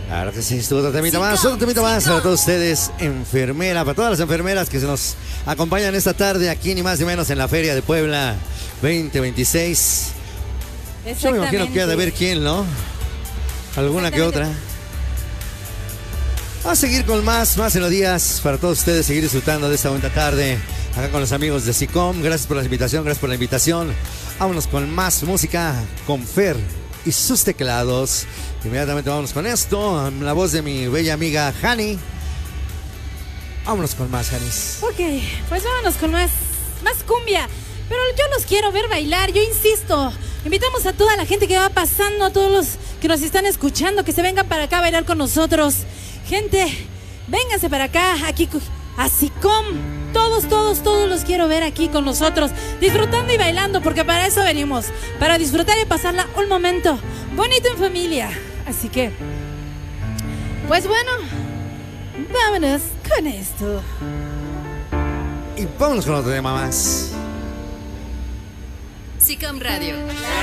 Claro que sí, estuvo otro temita más para todos ustedes, enfermera, para todas las enfermeras que se nos acompañan esta tarde aquí ni más ni menos en la Feria de Puebla 2026. Yo me imagino que ha de haber quién, ¿no? Alguna que otra. Vamos a seguir con más melodías para todos ustedes, seguir disfrutando de esta bonita tarde acá con los amigos de SICOM. Gracias por la invitación, Vámonos con más música con Fer y sus teclados. Inmediatamente vámonos con esto, la voz de mi bella amiga Hani. Vámonos con más, Janis. Ok, pues vámonos con más cumbia. Pero yo los quiero ver bailar, yo insisto. Invitamos a toda la gente que va pasando, a todos los que nos están escuchando, que se vengan para acá a bailar con nosotros. Gente, vénganse para acá, aquí a SICOM. Todos los quiero ver aquí con nosotros, disfrutando y bailando, porque para eso venimos, para disfrutar y pasarla un momento bonito en familia. Así que, pues bueno, vámonos con esto. Y vámonos con otro tema más. SICOM Radio.